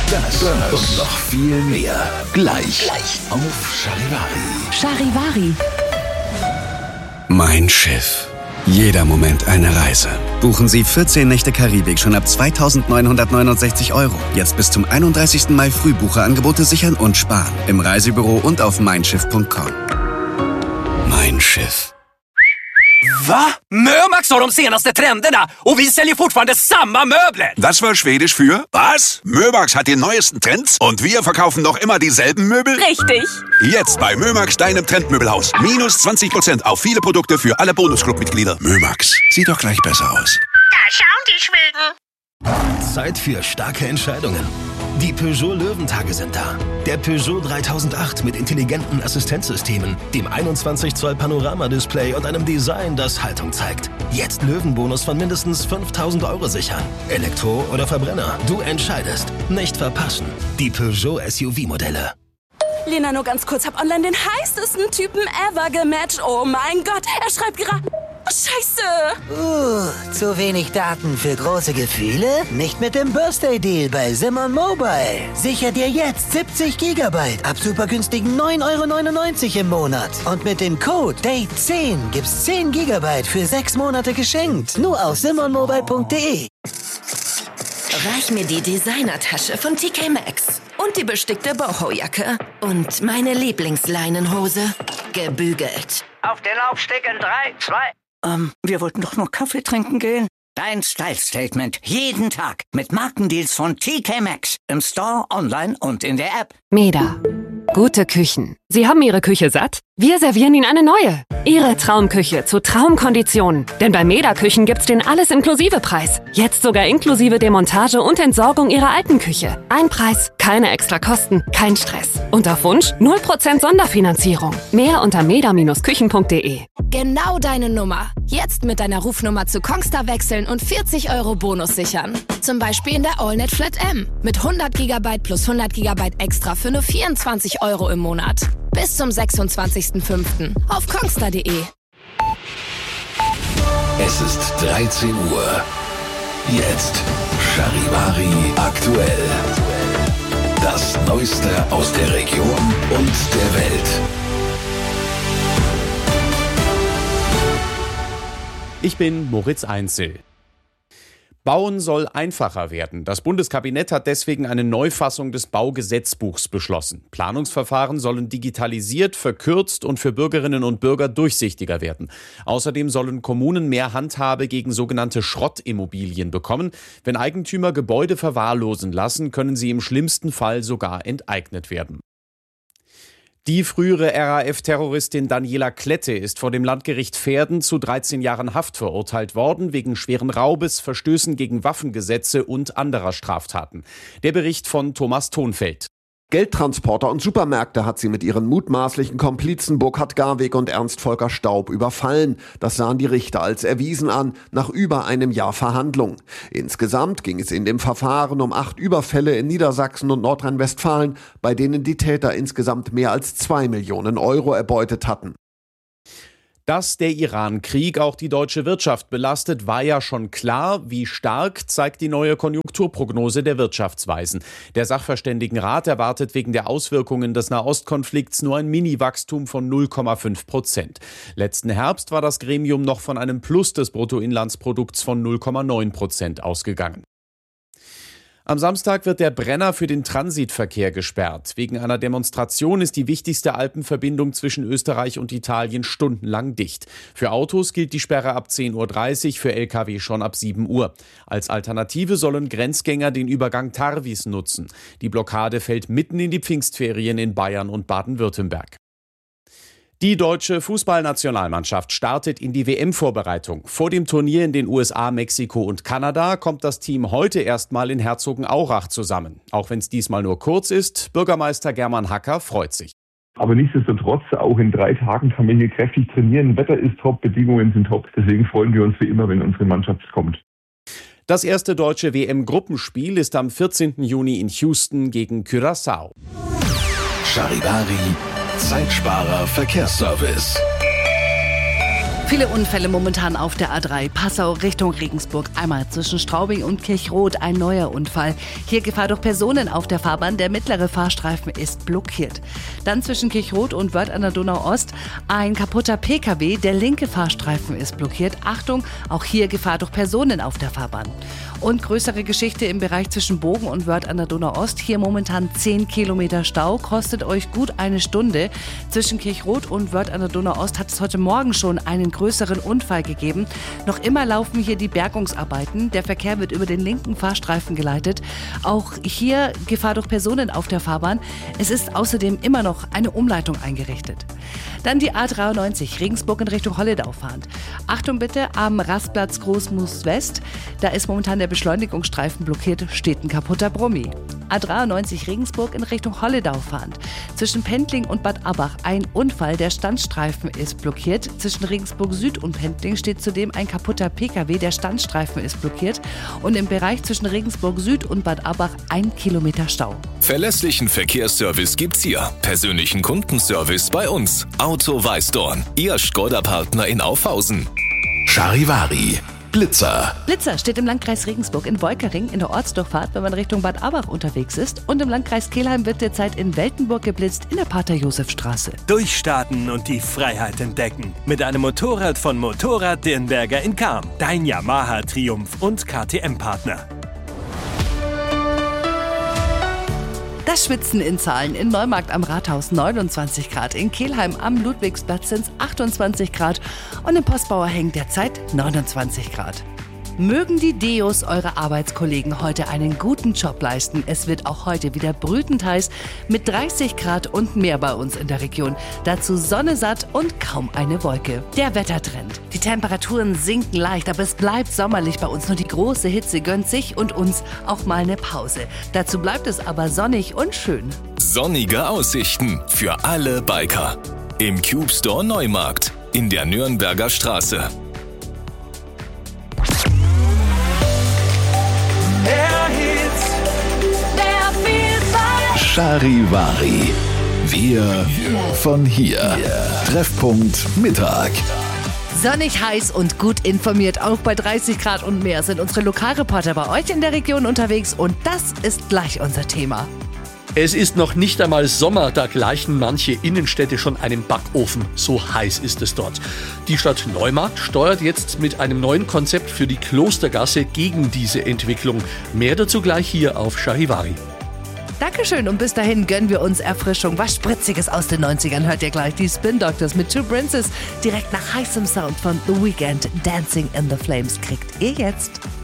Das und noch viel mehr. Gleich. Auf Charivari. Charivari. Mein Schiff. Jeder Moment eine Reise. Buchen Sie 14 Nächte Karibik schon ab 2.969 €. Jetzt bis zum 31. Mai Frühbucherangebote sichern und sparen. Im Reisebüro und auf meinschiff.com. Mein Schiff. Va? Mömax har de senaste trenderna och vi säljer fortfarande samma möbler. Das war Schwedisch für was? Mömax hat die neuesten Trends und wir verkaufen noch immer dieselben Möbel? Richtig. Jetzt bei Mömax, deinem Trendmöbelhaus. Minus 20% auf viele Produkte für alle Bonusclub-Mitglieder. Mömax, sieht doch gleich besser aus. Da schauen die Schweden. Zeit für starke Entscheidungen. Die Peugeot Löwentage sind da. Der Peugeot 3008 mit intelligenten Assistenzsystemen, dem 21 Zoll Panoramadisplay und einem Design, das Haltung zeigt. Jetzt Löwenbonus von mindestens 5.000 € sichern. Elektro oder Verbrenner, du entscheidest. Nicht verpassen. Die Peugeot SUV-Modelle. Lena, nur ganz kurz, hab online den heißesten Typen ever gematcht. Oh mein Gott, er schreibt gerade... Oh, Scheiße. Zu wenig Daten für große Gefühle? Nicht mit dem Birthday-Deal bei Simon Mobile. Sicher dir jetzt 70 GB ab super günstigen 9,99 € im Monat. Und mit dem Code DATE10 gibt's 10 GB für 6 Monate geschenkt. Nur auf simonmobile.de. Reich mir die Designertasche von TK Maxx und die bestickte Boho-Jacke und meine Lieblingsleinenhose. Gebügelt. Auf den Laufsteg in 3, 2... Wir wollten doch nur Kaffee trinken gehen. Dein Style-Statement. Jeden Tag. Mit Markendeals von TK Maxx. Im Store, online und in der App. Meda. Gute Küchen. Sie haben Ihre Küche satt? Wir servieren Ihnen eine neue. Ihre Traumküche zu Traumkonditionen. Denn bei Meda Küchen gibt's den Alles-Inklusive-Preis. Jetzt sogar inklusive Demontage und Entsorgung Ihrer alten Küche. Ein Preis, keine extra Kosten, kein Stress. Und auf Wunsch 0% Sonderfinanzierung. Mehr unter meda-küchen.de. Genau deine Nummer. Jetzt mit deiner Rufnummer zu Kongstar wechseln und 40 € Bonus sichern. Zum Beispiel in der AllNet Flat M. Mit 100 GB plus 100 GB extra für nur 24 € im Monat. Bis zum 26.05. auf kongstar.de. Es ist 13 Uhr. Jetzt Charivari aktuell. Das Neueste aus der Region und der Welt. Ich bin Moritz Einzel. Bauen soll einfacher werden. Das Bundeskabinett hat deswegen eine Neufassung des Baugesetzbuchs beschlossen. Planungsverfahren sollen digitalisiert, verkürzt und für Bürgerinnen und Bürger durchsichtiger werden. Außerdem sollen Kommunen mehr Handhabe gegen sogenannte Schrottimmobilien bekommen. Wenn Eigentümer Gebäude verwahrlosen lassen, können sie im schlimmsten Fall sogar enteignet werden. Die frühere RAF-Terroristin Daniela Klette ist vor dem Landgericht Verden zu 13 Jahren Haft verurteilt worden, wegen schweren Raubes, Verstößen gegen Waffengesetze und anderer Straftaten. Der Bericht von Thomas Thonfeld. Geldtransporter und Supermärkte hat sie mit ihren mutmaßlichen Komplizen Burkhard Garweg und Ernst Volker Staub überfallen. Das sahen die Richter als erwiesen an, nach über einem Jahr Verhandlung. Insgesamt ging es in dem Verfahren um 8 Überfälle in Niedersachsen und Nordrhein-Westfalen, bei denen die Täter insgesamt mehr als 2 Millionen € erbeutet hatten. Dass der Iran-Krieg auch die deutsche Wirtschaft belastet, war ja schon klar. Wie stark, zeigt die neue Konjunkturprognose der Wirtschaftsweisen. Der Sachverständigenrat erwartet wegen der Auswirkungen des Nahostkonflikts nur ein Mini-Wachstum von 0,5%. Letzten Herbst war das Gremium noch von einem Plus des Bruttoinlandsprodukts von 0,9% ausgegangen. Am Samstag wird der Brenner für den Transitverkehr gesperrt. Wegen einer Demonstration ist die wichtigste Alpenverbindung zwischen Österreich und Italien stundenlang dicht. Für Autos gilt die Sperre ab 10.30 Uhr, für Lkw schon ab 7 Uhr. Als Alternative sollen Grenzgänger den Übergang Tarvis nutzen. Die Blockade fällt mitten in die Pfingstferien in Bayern und Baden-Württemberg. Die deutsche Fußballnationalmannschaft startet in die WM-Vorbereitung. Vor dem Turnier in den USA, Mexiko und Kanada kommt das Team heute erstmal in Herzogenaurach zusammen. Auch wenn es diesmal nur kurz ist, Bürgermeister German Hacker freut sich. Aber nichtsdestotrotz, auch in 3 Tagen kann man hier kräftig trainieren. Wetter ist top, Bedingungen sind top. Deswegen freuen wir uns wie immer, wenn unsere Mannschaft kommt. Das erste deutsche WM-Gruppenspiel ist am 14. Juni in Houston gegen Curaçao. Charivari Zeitsparer Verkehrsservice. Viele Unfälle momentan auf der A3. Passau Richtung Regensburg. Einmal zwischen Straubing und Kirchrot ein neuer Unfall. Hier Gefahr durch Personen auf der Fahrbahn. Der mittlere Fahrstreifen ist blockiert. Dann zwischen Kirchrot und Wörth an der Donau-Ost ein kaputter PKW. Der linke Fahrstreifen ist blockiert. Achtung, auch hier Gefahr durch Personen auf der Fahrbahn. Und größere Geschichte im Bereich zwischen Bogen und Wörth an der Donau-Ost. Hier momentan 10 Kilometer Stau. Kostet euch gut eine Stunde. Zwischen Kirchrot und Wörth an der Donau-Ost hat es heute Morgen schon einen größeren Unfall gegeben. Noch immer laufen hier die Bergungsarbeiten. Der Verkehr wird über den linken Fahrstreifen geleitet. Auch hier Gefahr durch Personen auf der Fahrbahn. Es ist außerdem immer noch eine Umleitung eingerichtet. Dann die A93 Regensburg in Richtung Holledau fahrend. Achtung bitte, am Rastplatz Großmoos West. Da ist momentan der Beschleunigungsstreifen blockiert, steht ein kaputter Brummi. A93 Regensburg in Richtung Holledau fahrend. Zwischen Pendling und Bad Abbach ein Unfall, der Standstreifen ist blockiert. Zwischen Regensburg Süd und Pendling steht zudem ein kaputter PKW, der Standstreifen ist blockiert. Und im Bereich zwischen Regensburg Süd und Bad Abbach 1 Kilometer Stau. Verlässlichen Verkehrsservice gibt's hier. Persönlichen Kundenservice bei uns. Auto Weißdorn, Ihr Skoda-Partner in Aufhausen. Charivari. Blitzer. Blitzer steht im Landkreis Regensburg in Wolkering in der Ortsdurchfahrt, wenn man Richtung Bad Abbach unterwegs ist. Und im Landkreis Kelheim wird derzeit in Weltenburg geblitzt in der Pater-Josef-Straße. Durchstarten und die Freiheit entdecken. Mit einem Motorrad von Motorrad Dirnberger in Cham. Dein Yamaha Triumph und KTM-Partner. Das Schwitzen in Zahlen. In Neumarkt am Rathaus 29 Grad. In Kelheim am Ludwigsplatz sind es 28 Grad. Und im Postbauer Heng derzeit 29 Grad. Mögen die Deos eurer Arbeitskollegen heute einen guten Job leisten. Es wird auch heute wieder brütend heiß mit 30 Grad und mehr bei uns in der Region. Dazu Sonne satt und kaum eine Wolke. Der Wettertrend. Die Temperaturen sinken leicht, aber es bleibt sommerlich bei uns. Nur die große Hitze gönnt sich und uns auch mal eine Pause. Dazu bleibt es aber sonnig und schön. Sonnige Aussichten für alle Biker. Im Cube Store Neumarkt in der Nürnberger Straße. Charivari. Wir von hier. Treffpunkt Mittag. Sonnig, heiß und gut informiert. Auch bei 30 Grad und mehr sind unsere Lokalreporter bei euch in der Region unterwegs. Und das ist gleich unser Thema. Es ist noch nicht einmal Sommer, da gleichen manche Innenstädte schon einem Backofen. So heiß ist es dort. Die Stadt Neumarkt steuert jetzt mit einem neuen Konzept für die Klostergasse gegen diese Entwicklung. Mehr dazu gleich hier auf Charivari. Dankeschön und bis dahin gönnen wir uns Erfrischung. Was Spritziges aus den 90ern hört ihr gleich. Die Spin Doctors mit Two Princes direkt nach heißem Sound von The Weeknd. Dancing in the Flames kriegt ihr jetzt.